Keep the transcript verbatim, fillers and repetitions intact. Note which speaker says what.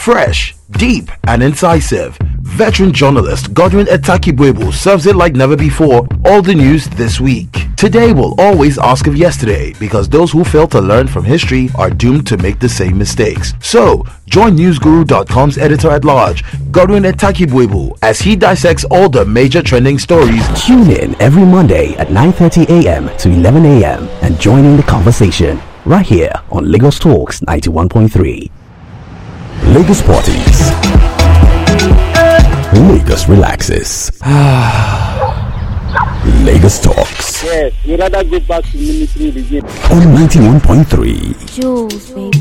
Speaker 1: Fresh, deep, and incisive. Veteran journalist Godwin Etakibwebo serves it like never before. All the news this week. Today will always ask of yesterday, because those who fail to learn from history are doomed to make the same mistakes. So, join newsguru dot com's editor-at-large, Godwin Etakibwebo, as he dissects all the major trending stories.
Speaker 2: Tune in every Monday at nine thirty a.m. to eleven a.m. and join in the conversation right here on Lagos Talks ninety-one point three. Lagos parties. Lagos relaxes. Lagos Talks.
Speaker 3: Yes, we rather go back to military regime.
Speaker 2: On ninety-one point three.
Speaker 4: Jules, baby.